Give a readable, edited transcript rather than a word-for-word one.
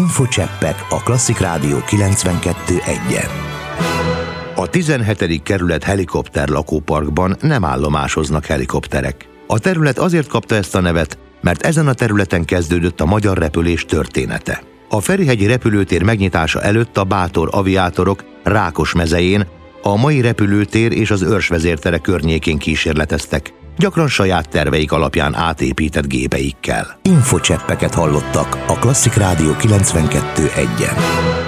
Infocseppek a Klasszik Rádió 92.1-en. A 17. kerület helikopter lakóparkban nem állomásoznak helikopterek. A terület azért kapta ezt a nevet, mert ezen a területen kezdődött a magyar repülés története. A Ferihegyi repülőtér megnyitása előtt a bátor aviátorok Rákosmezején, a mai repülőtér és az Őrsvezértere környékén kísérleteztek, gyakran saját terveik alapján átépített gépeikkel. Infocseppeket hallottak a Klasszik Rádió 92.1-en.